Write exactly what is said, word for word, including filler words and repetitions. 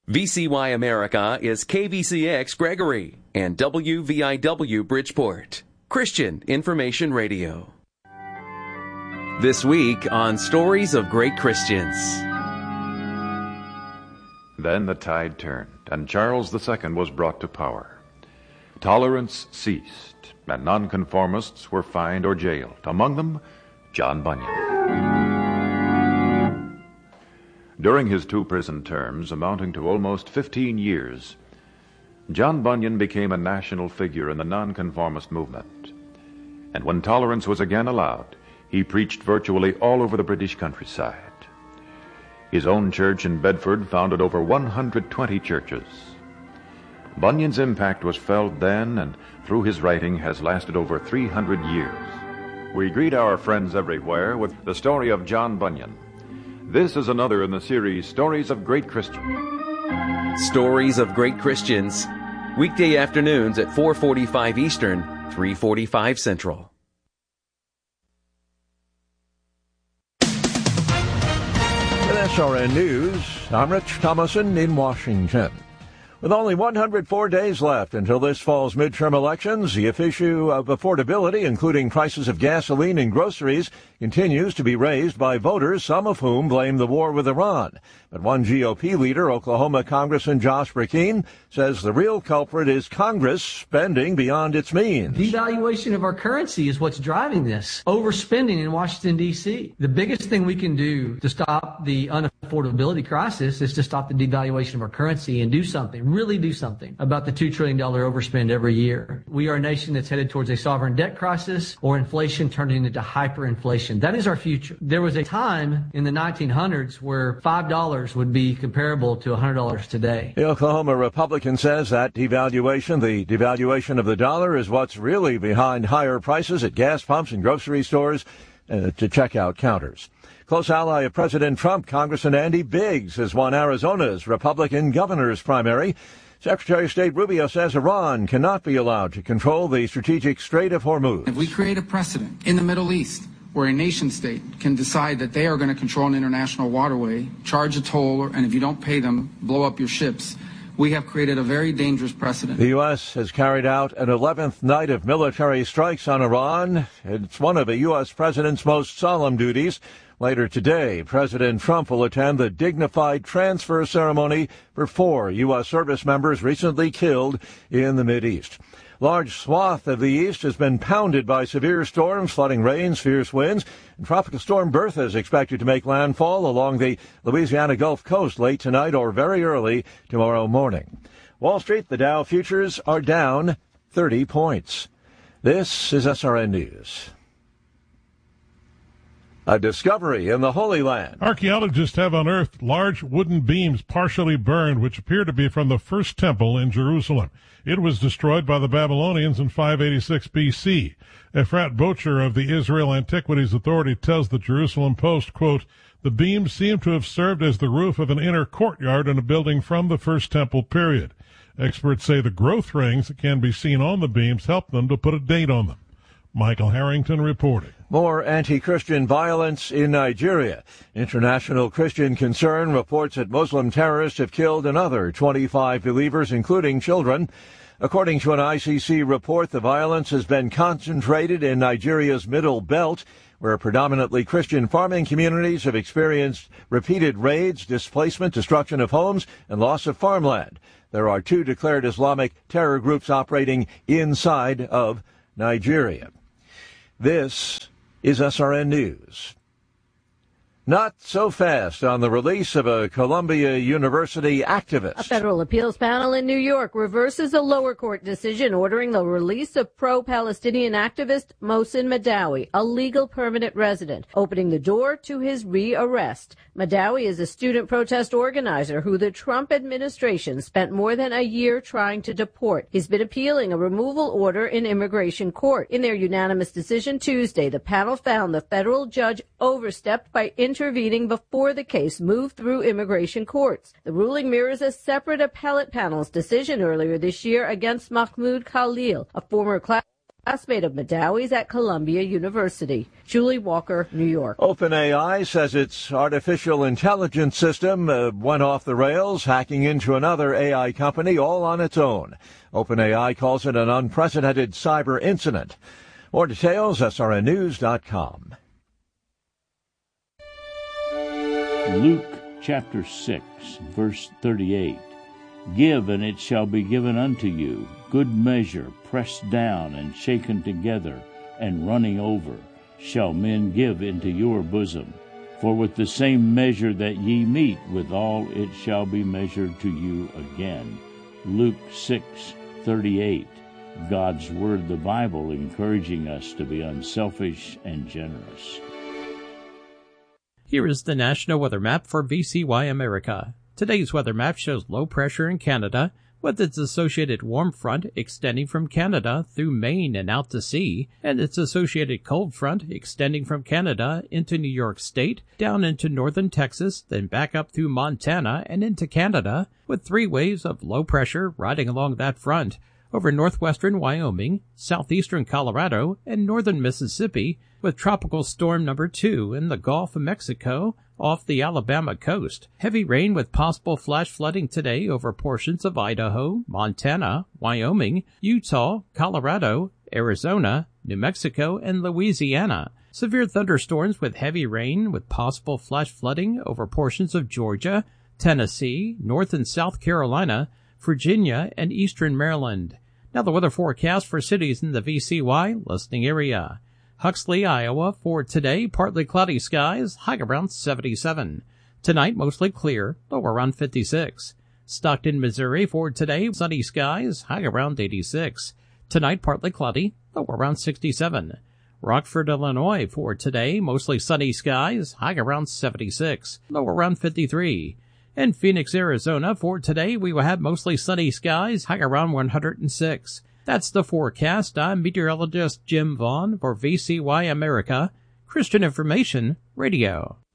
V C Y America is K V C X Gregory and W V I W Bridgeport, Christian Information Radio. This week on Stories of Great Christians. Then the tide turned, and Charles the Second was brought to power. Tolerance ceased, and nonconformists were fined or jailed, among them John Bunyan. During his two prison terms, amounting to almost fifteen years, John Bunyan became a national figure in the nonconformist movement. And when tolerance was again allowed, he preached virtually all over the British countryside. His own church in Bedford founded over one hundred twenty churches. Bunyan's impact was felt then, and through his writing has lasted over three hundred years. We greet our friends everywhere with the story of John Bunyan. This is another in the series Stories of Great Christians. Stories of Great Christians, weekday afternoons at four forty-five Eastern, three forty-five Central. With S R N News, I'm Rich Thomason in Washington. With only one hundred four days left until this fall's midterm elections, the issue of affordability, including prices of gasoline and groceries, continues to be raised by voters, some of whom blame the war with Iran. But one G O P leader, Oklahoma Congressman Josh Brecheen, says the real culprit is Congress spending beyond its means. Devaluation of our currency is what's driving this. Overspending in Washington, D C The biggest thing we can do to stop the unaffordability crisis is to stop the devaluation of our currency and do something, really do something about the two trillion dollars overspend every year. We are a nation that's headed towards a sovereign debt crisis or inflation turning into hyperinflation. That is our future. There was a time in the nineteen hundreds where five dollars would be comparable to one hundred dollars today. The Oklahoma Republican says that devaluation, the devaluation of the dollar, is what's really behind higher prices at gas pumps and grocery stores uh, to checkout counters. Close ally of President Trump, Congressman Andy Biggs, has won Arizona's Republican governor's primary. Secretary of State Rubio says Iran cannot be allowed to control the strategic Strait of Hormuz. If we create a precedent in the Middle East where a nation state can decide that they are going to control an international waterway, charge a toll, and if you don't pay them, blow up your ships, we have created a very dangerous precedent. The U S has carried out an eleventh night of military strikes on Iran. It's one of the U S president's most solemn duties. Later today, President Trump will attend the dignified transfer ceremony for four U S service members recently killed in the Mideast. Large swath of the east has been pounded by severe storms, flooding rains, fierce winds, and Tropical Storm Bertha is expected to make landfall along the Louisiana Gulf Coast late tonight or very early tomorrow morning. Wall Street, the Dow futures are down thirty points. This is S R N News. A discovery in the Holy Land. Archaeologists have unearthed large wooden beams partially burned, which appear to be from the first temple in Jerusalem. It was destroyed by the Babylonians in five eighty-six B C. Efrat Bocher of the Israel Antiquities Authority tells the Jerusalem Post, quote, "The beams seem to have served as the roof of an inner courtyard in a building from the first temple period. Experts say the growth rings that can be seen on the beams help them to put a date on them." Michael Harrington reporting. More anti-Christian violence in Nigeria. International Christian Concern reports that Muslim terrorists have killed another twenty-five believers, including children. According to an I C C report, the violence has been concentrated in Nigeria's Middle Belt, where predominantly Christian farming communities have experienced repeated raids, displacement, destruction of homes, and loss of farmland. There are two declared Islamic terror groups operating inside of Nigeria. This is S R N News. Not so fast on the release of a Columbia University activist. A federal appeals panel in New York reverses a lower court decision ordering the release of pro-Palestinian activist Mohsen Madawi, a legal permanent resident, opening the door to his re-arrest. Madawi is a student protest organizer who the Trump administration spent more than a year trying to deport. He's been appealing a removal order in immigration court. In their unanimous decision Tuesday, the panel found the federal judge overstepped by intervening before the case moved through immigration courts. The ruling mirrors a separate appellate panel's decision earlier this year against Mahmoud Khalil, a former class classmate of Madawi's at Columbia University. Julie Walker, New York. OpenAI says its artificial intelligence system uh, went off the rails, hacking into another A I company all on its own. OpenAI calls it an unprecedented cyber incident. More details, S R N news dot com. Luke chapter six, verse thirty-eight. Give, and it shall be given unto you, good measure, pressed down and shaken together, and running over, shall men give into your bosom. For with the same measure that ye meet withal, it shall be measured to you again. Luke six thirty-eight. God's Word, the Bible, encouraging us to be unselfish and generous. Here is the National Weather Map for V C Y America. Today's weather map shows low pressure in Canada, with its associated warm front extending from Canada through Maine and out to sea, and its associated cold front extending from Canada into New York State, down into northern Texas, then back up through Montana and into Canada, with three waves of low pressure riding along that front over northwestern Wyoming, southeastern Colorado, and northern Mississippi, with tropical storm number two in the Gulf of Mexico off the Alabama coast. Heavy rain with possible flash flooding today over portions of Idaho, Montana, Wyoming, Utah, Colorado, Arizona, New Mexico, and Louisiana. Severe thunderstorms with heavy rain with possible flash flooding over portions of Georgia, Tennessee, North and South Carolina, Virginia, and eastern Maryland. Now the weather forecast for cities in the V C Y listening area. Huxley, Iowa, for today, partly cloudy skies, high around seventy-seven. Tonight, mostly clear, low around fifty-six. Stockton, Missouri, for today, sunny skies, high around eighty-six. Tonight, partly cloudy, low around sixty-seven. Rockford, Illinois, for today, mostly sunny skies, high around seventy-six, low around fifty-three. In Phoenix, Arizona, for today, we will have mostly sunny skies, high around one hundred six. That's the forecast. I'm meteorologist Jim Vaughn for V C Y America, Christian Information Radio.